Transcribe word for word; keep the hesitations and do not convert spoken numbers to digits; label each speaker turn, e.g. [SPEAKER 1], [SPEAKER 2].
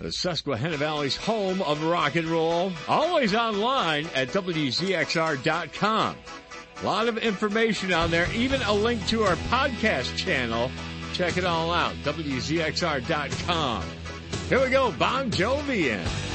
[SPEAKER 1] the Susquehanna Valley's home of rock and roll. Always online at W Z X R dot com. A lot of information on there, even a link to our podcast channel. Check it all out, W Z X R dot com. Here we go, Bon Jovi in.